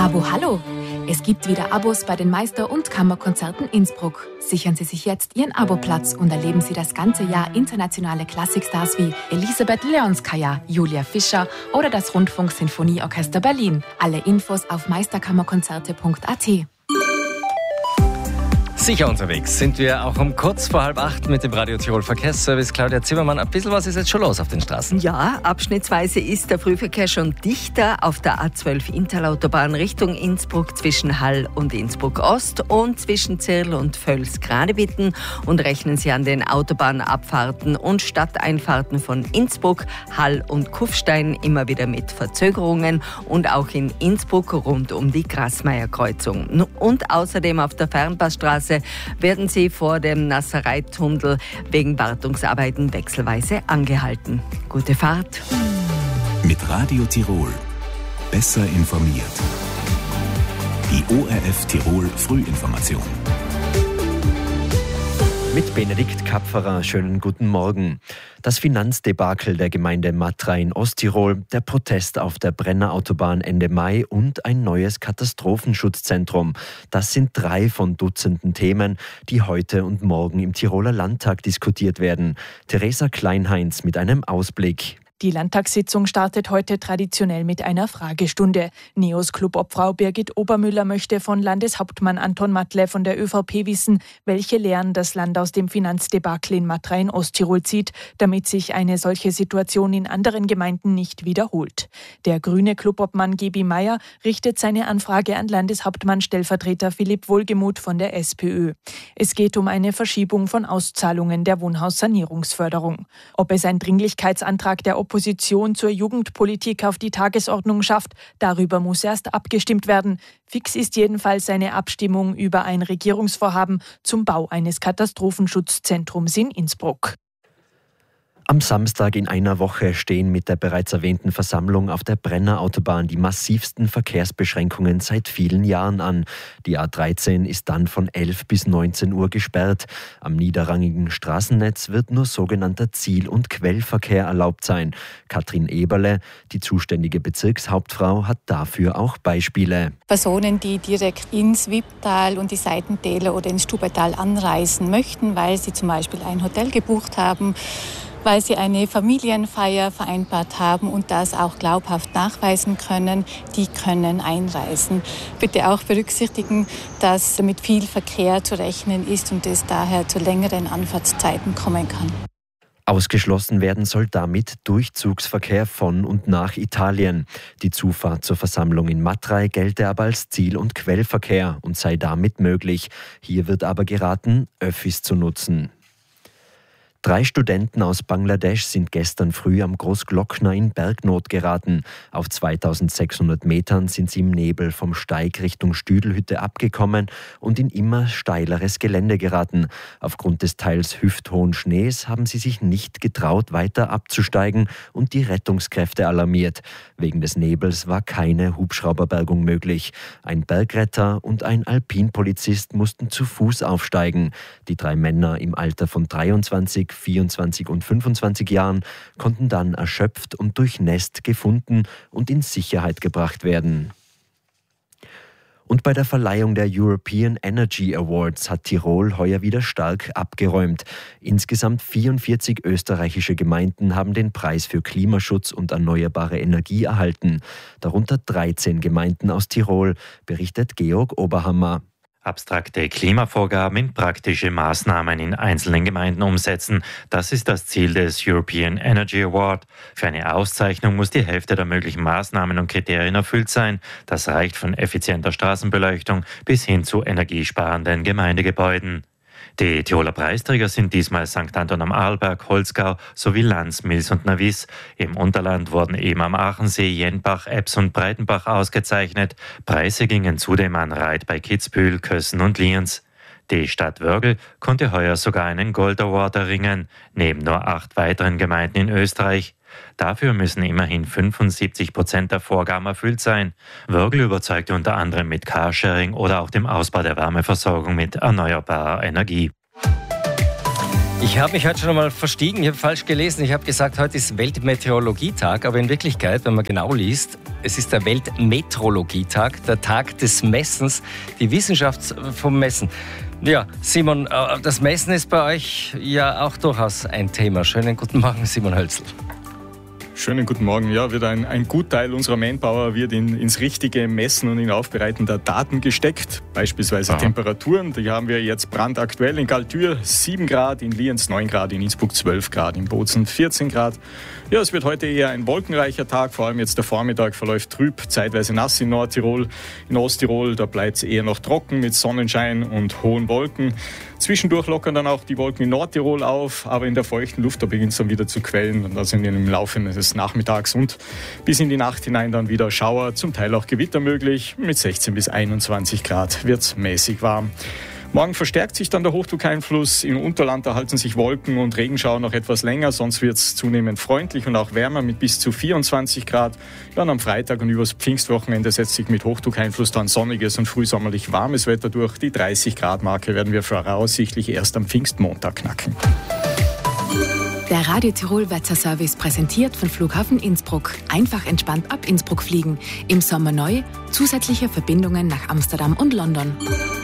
Abo Hallo! Es gibt wieder Abos bei den Meister- und Kammerkonzerten Innsbruck. Sichern Sie sich jetzt Ihren Aboplatz und erleben Sie das ganze Jahr internationale Klassikstars wie Elisabeth Leonskaya, Julia Fischer oder das Rundfunk-Sinfonieorchester Berlin. Alle Infos auf meisterkammerkonzerte.at. Sicher unterwegs sind wir auch um kurz vor 7:30 mit dem Radio Tirol Verkehrsservice. Claudia Zimmermann, ein bisschen was ist jetzt schon los auf den Straßen? Ja, abschnittsweise ist der Frühverkehr schon dichter auf der A12 Intalautobahn Richtung Innsbruck zwischen Hall und Innsbruck Ost und zwischen Zirl und Völs-Gradebitten. Und rechnen Sie an den Autobahnabfahrten und Stadteinfahrten von Innsbruck, Hall und Kufstein immer wieder mit Verzögerungen und auch in Innsbruck rund um die Grasmeier-Kreuzung. Und außerdem auf der Fernpassstraße werden Sie vor dem Nasserei-Tunnel wegen Wartungsarbeiten wechselweise angehalten. Gute Fahrt. Mit Radio Tirol. Besser informiert. Die ORF Tirol Frühinformation. Mit Benedikt Kapferer, schönen guten Morgen. Das Finanzdebakel der Gemeinde Matra in Osttirol, der Protest auf der Brennerautobahn Ende Mai und ein neues Katastrophenschutzzentrum. Das sind 3 von Dutzenden Themen, die heute und morgen im Tiroler Landtag diskutiert werden. Theresa Kleinheinz mit einem Ausblick. Die Landtagssitzung startet heute traditionell mit einer Fragestunde. NEOS-Clubobfrau Birgit Obermüller möchte von Landeshauptmann Anton Matle von der ÖVP wissen, welche Lehren das Land aus dem Finanzdebakel in Matra in Osttirol zieht, damit sich eine solche Situation in anderen Gemeinden nicht wiederholt. Der grüne Clubobmann Gebi Meier richtet seine Anfrage an Landeshauptmann-Stellvertreter Philipp Wohlgemuth von der SPÖ. Es geht um eine Verschiebung von Auszahlungen der Wohnhaussanierungsförderung. Ob es ein Dringlichkeitsantrag der Opposition zur Jugendpolitik auf die Tagesordnung schafft, darüber muss erst abgestimmt werden. Fix ist jedenfalls eine Abstimmung über ein Regierungsvorhaben zum Bau eines Katastrophenschutzzentrums in Innsbruck. Am Samstag in einer Woche stehen mit der bereits erwähnten Versammlung auf der Brennerautobahn die massivsten Verkehrsbeschränkungen seit vielen Jahren an. Die A13 ist dann von 11 bis 19 Uhr gesperrt. Am niederrangigen Straßennetz wird nur sogenannter Ziel- und Quellverkehr erlaubt sein. Katrin Eberle, die zuständige Bezirkshauptfrau, hat dafür auch Beispiele. Personen, die direkt ins Wipptal und die Seitentäler oder ins Stubaital anreisen möchten, weil sie zum Beispiel ein Hotel gebucht haben, weil sie eine Familienfeier vereinbart haben und das auch glaubhaft nachweisen können, die können einreisen. Bitte auch berücksichtigen, dass mit viel Verkehr zu rechnen ist und es daher zu längeren Anfahrtszeiten kommen kann. Ausgeschlossen werden soll damit Durchzugsverkehr von und nach Italien. Die Zufahrt zur Versammlung in Matrei gelte aber als Ziel- und Quellverkehr und sei damit möglich. Hier wird aber geraten, Öffis zu nutzen. 3 Studenten aus Bangladesch sind gestern früh am Großglockner in Bergnot geraten. Auf 2600 Metern sind sie im Nebel vom Steig Richtung Stüdelhütte abgekommen und in immer steileres Gelände geraten. Aufgrund des teils hüfthohen Schnees haben sie sich nicht getraut, weiter abzusteigen und die Rettungskräfte alarmiert. Wegen des Nebels war keine Hubschrauberbergung möglich. Ein Bergretter und ein Alpinpolizist mussten zu Fuß aufsteigen. Die 3 Männer im Alter von 23, 24 und 25 Jahren konnten dann erschöpft und durchnässt gefunden und in Sicherheit gebracht werden. Und bei der Verleihung der European Energy Awards hat Tirol heuer wieder stark abgeräumt. Insgesamt 44 österreichische Gemeinden haben den Preis für Klimaschutz und erneuerbare Energie erhalten. Darunter 13 Gemeinden aus Tirol, berichtet Georg Oberhammer. Abstrakte Klimavorgaben in praktische Maßnahmen in einzelnen Gemeinden umsetzen. Das ist das Ziel des European Energy Award. Für eine Auszeichnung muss die Hälfte der möglichen Maßnahmen und Kriterien erfüllt sein. Das reicht von effizienter Straßenbeleuchtung bis hin zu energiesparenden Gemeindegebäuden. Die Tiroler Preisträger sind diesmal St. Anton am Arlberg, Holzgau sowie Lanz, Mils und Navis. Im Unterland wurden eben am Aachensee, Jenbach, Ebbs und Breitenbach ausgezeichnet. Preise gingen zudem an Reit bei Kitzbühel, Kössen und Lienz. Die Stadt Wörgl konnte heuer sogar einen Gold Award erringen, neben nur 8 weiteren Gemeinden in Österreich. Dafür müssen immerhin 75% der Vorgaben erfüllt sein. Wörgl überzeugte unter anderem mit Carsharing oder auch dem Ausbau der Wärmeversorgung mit erneuerbarer Energie. Ich habe mich heute schon einmal verstiegen, ich habe falsch gelesen. Ich habe gesagt, heute ist Weltmeteorologietag, aber in Wirklichkeit, wenn man genau liest, Es ist der Weltmeteorologietag, der Tag des Messens, die Wissenschaft vom Messen. Ja, Simon, das Messen ist bei euch ja auch durchaus ein Thema. Schönen guten Morgen, Simon Hölzl. Schönen guten Morgen. Ja, wird ein Gutteil unserer Manpower wird ins richtige Messen und in Aufbereiten der Daten gesteckt. Beispielsweise Temperaturen, die haben wir jetzt brandaktuell in Galtür 7 Grad, in Lienz 9 Grad, in Innsbruck 12 Grad, in Bozen 14 Grad. Ja, es wird heute eher ein wolkenreicher Tag, vor allem jetzt der Vormittag verläuft trüb, zeitweise nass in Nordtirol. In Osttirol, da bleibt es eher noch trocken mit Sonnenschein und hohen Wolken. Zwischendurch lockern dann auch die Wolken in Nordtirol auf, aber in der feuchten Luft, da beginnt es dann wieder zu quellen. Und also im Laufe des Nachmittags und bis in die Nacht hinein dann wieder Schauer, zum Teil auch Gewitter möglich. Mit 16 bis 21 Grad wird es mäßig warm. Morgen verstärkt sich dann der Hochdruckeinfluss. Im Unterland erhalten sich Wolken und Regenschauer noch etwas länger, sonst wird es zunehmend freundlich und auch wärmer mit bis zu 24 Grad. Dann am Freitag und übers Pfingstwochenende setzt sich mit Hochdruckeinfluss dann sonniges und frühsommerlich warmes Wetter durch. Die 30-Grad-Marke werden wir voraussichtlich erst am Pfingstmontag knacken. Der Radio Tirol Wetterservice präsentiert von Flughafen Innsbruck. Einfach entspannt ab Innsbruck fliegen. Im Sommer neu, zusätzliche Verbindungen nach Amsterdam und London.